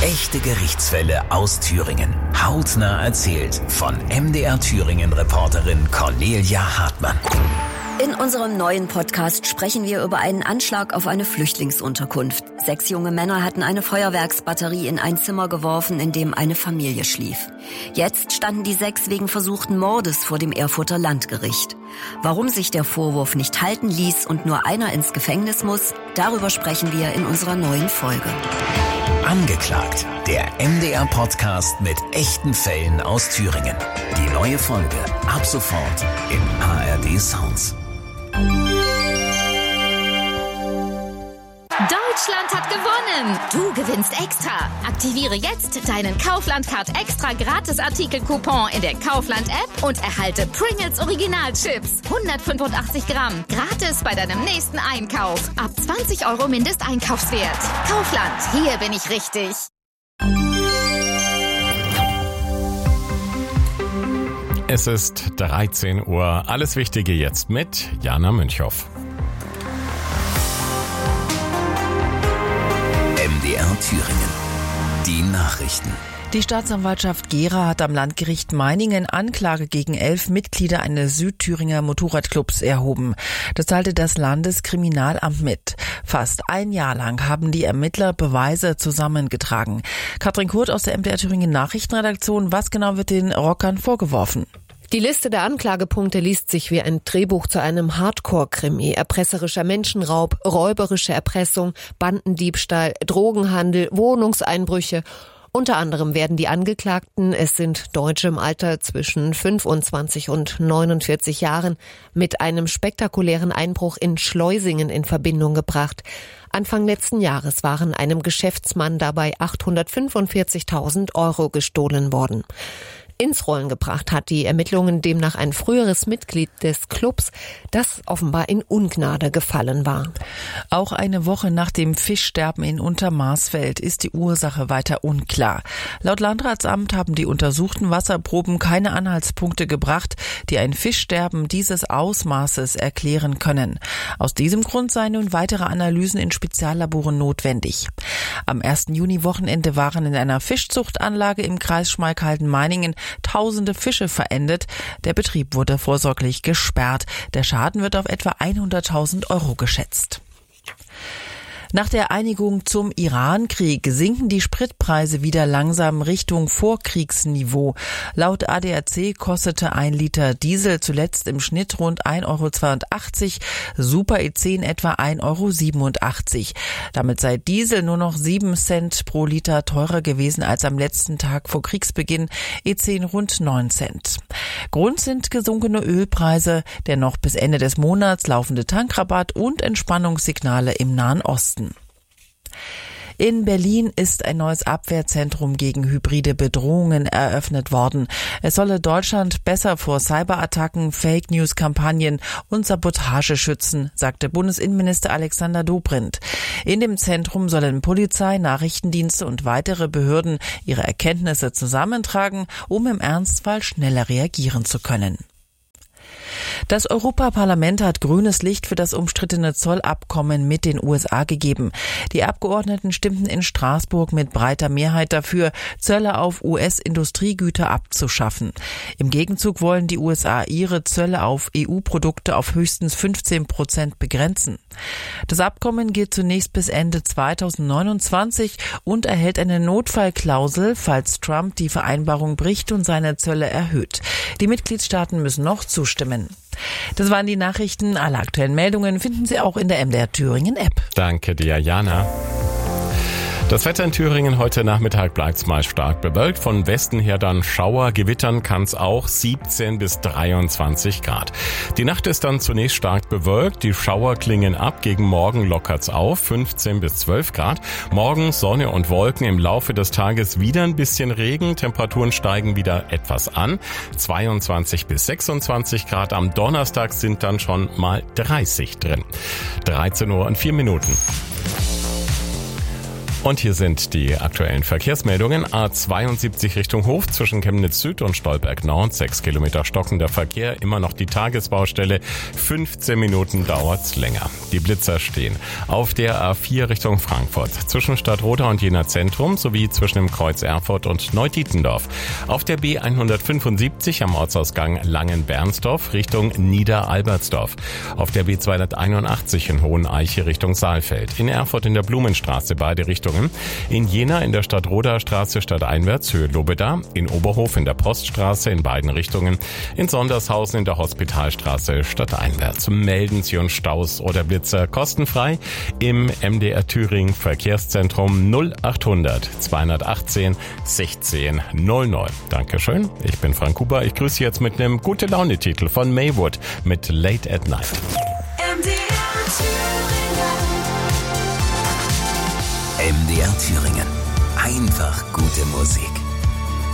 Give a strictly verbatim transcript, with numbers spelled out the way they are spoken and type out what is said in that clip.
Echte Gerichtsfälle aus Thüringen. Hautnah erzählt von M D R Thüringen-Reporterin Cornelia Hartmann. In unserem neuen Podcast sprechen wir über einen Anschlag auf eine Flüchtlingsunterkunft. Sechs junge Männer hatten eine Feuerwerksbatterie in ein Zimmer geworfen, in dem eine Familie schlief. Jetzt standen die sechs wegen versuchten Mordes vor dem Erfurter Landgericht. Warum sich der Vorwurf nicht halten ließ und nur einer ins Gefängnis muss, darüber sprechen wir in unserer neuen Folge. Angeklagt, der M D R-Podcast mit echten Fällen aus Thüringen. Die neue Folge ab sofort im A R D Sounds. Deutschland hat gewonnen! Du gewinnst extra! Aktiviere jetzt deinen Kaufland-Card extra Gratis-Artikel-Coupon in der Kaufland-App und erhalte Pringles Original-Chips. hundertfünfundachtzig Gramm. Gratis bei deinem nächsten Einkauf. Ab zwanzig Euro Mindesteinkaufswert. Kaufland, hier bin ich richtig. Es ist dreizehn Uhr. Alles Wichtige jetzt mit Jana Münchhoff. M D R Thüringen. Die Nachrichten. Die Staatsanwaltschaft Gera hat am Landgericht Meiningen Anklage gegen elf Mitglieder eines Südthüringer Motorradclubs erhoben. Das teilte das Landeskriminalamt mit. Fast ein Jahr lang haben die Ermittler Beweise zusammengetragen. Katrin Kurt aus der M D R Thüringen Nachrichtenredaktion. Was genau wird den Rockern vorgeworfen? Die Liste der Anklagepunkte liest sich wie ein Drehbuch zu einem Hardcore-Krimi. Erpresserischer Menschenraub, räuberische Erpressung, Bandendiebstahl, Drogenhandel, Wohnungseinbrüche. Unter anderem werden die Angeklagten, es sind Deutsche im Alter zwischen fünfundzwanzig und neunundvierzig Jahren, mit einem spektakulären Einbruch in Schleusingen in Verbindung gebracht. Anfang letzten Jahres waren einem Geschäftsmann dabei achthundertfünfundvierzigtausend Euro gestohlen worden. Ins Rollen gebracht hat die Ermittlungen demnach ein früheres Mitglied des Clubs, das offenbar in Ungnade gefallen war. Auch eine Woche nach dem Fischsterben in Untermarsfeld ist die Ursache weiter unklar. Laut Landratsamt haben die untersuchten Wasserproben keine Anhaltspunkte gebracht, die ein Fischsterben dieses Ausmaßes erklären können. Aus diesem Grund seien nun weitere Analysen in Speziallaboren notwendig. Am ersten Juni-Wochenende waren in einer Fischzuchtanlage im Kreis Schmalkalden-Meiningen tausende Fische verendet. Der Betrieb wurde vorsorglich gesperrt. Der Schaden wird auf etwa hunderttausend Euro geschätzt. Nach der Einigung zum Iran-Krieg sinken die Spritpreise wieder langsam Richtung Vorkriegsniveau. Laut A D A C kostete ein Liter Diesel zuletzt im Schnitt rund ein Euro zweiundachtzig, Super E zehn etwa ein Euro siebenundachtzig. Damit sei Diesel nur noch sieben Cent pro Liter teurer gewesen als am letzten Tag vor Kriegsbeginn, E zehn rund neun Cent. Grund sind gesunkene Ölpreise, der noch bis Ende des Monats laufende Tankrabatt und Entspannungssignale im Nahen Osten. In Berlin ist ein neues Abwehrzentrum gegen hybride Bedrohungen eröffnet worden. Es solle Deutschland besser vor Cyberattacken, Fake-News-Kampagnen und Sabotage schützen, sagte Bundesinnenminister Alexander Dobrindt. In dem Zentrum sollen Polizei, Nachrichtendienste und weitere Behörden ihre Erkenntnisse zusammentragen, um im Ernstfall schneller reagieren zu können. Das Europaparlament hat grünes Licht für das umstrittene Zollabkommen mit den U S A gegeben. Die Abgeordneten stimmten in Straßburg mit breiter Mehrheit dafür, Zölle auf U S-Industriegüter abzuschaffen. Im Gegenzug wollen die U S A ihre Zölle auf E U-Produkte auf höchstens fünfzehn Prozent begrenzen. Das Abkommen gilt zunächst bis Ende zweitausendneunundzwanzig und erhält eine Notfallklausel, falls Trump die Vereinbarung bricht und seine Zölle erhöht. Die Mitgliedstaaten müssen noch zustimmen. Das waren die Nachrichten. Alle aktuellen Meldungen finden Sie auch in der M D R Thüringen App. Danke dir, Jana. Das Wetter in Thüringen heute Nachmittag bleibt mal stark bewölkt. Von Westen her dann Schauer, Gewittern kann es auch siebzehn bis dreiundzwanzig Grad. Die Nacht ist dann zunächst stark bewölkt. Die Schauer klingen ab. Gegen Morgen lockert's auf, fünfzehn bis zwölf Grad. Morgen Sonne und Wolken, im Laufe des Tages wieder ein bisschen Regen. Temperaturen steigen wieder etwas an. zweiundzwanzig bis sechsundzwanzig Grad. Am Donnerstag sind dann schon mal dreißig drin. dreizehn Uhr und vier Minuten. Und hier sind die aktuellen Verkehrsmeldungen. A zweiundsiebzig Richtung Hof zwischen Chemnitz Süd und Stolberg Nord. Sechs Kilometer stockender Verkehr. Immer noch die Tagesbaustelle. fünfzehn Minuten dauert's länger. Die Blitzer stehen auf der A vier Richtung Frankfurt. Zwischen Stadtroda und Jena Zentrum sowie zwischen dem Kreuz Erfurt und Neudietendorf. Auf der B hundertfünfundsiebzig am Ortsausgang Langen-Bernsdorf Richtung Niederalbertsdorf. Auf der B zweihunderteinundachtzig in Hoheneiche Richtung Saalfeld. In Erfurt in der Blumenstraße beide Richtungen. In Jena in der Stadtroder Straße stadteinwärts Höhe Lobeda. In Oberhof in der Poststraße in beiden Richtungen. In Sondershausen in der Hospitalstraße stadteinwärts. Melden Sie uns Staus oder Blitzer kostenfrei im M D R Thüringen Verkehrszentrum null achthundert zweihundertachtzehn sechzehn null neun. Dankeschön. Ich bin Frank Huber. Ich grüße jetzt mit einem Gute-Laune-Titel von Maywood mit Late at Night. M D R Thüringen. M D R Thüringen. Einfach gute Musik.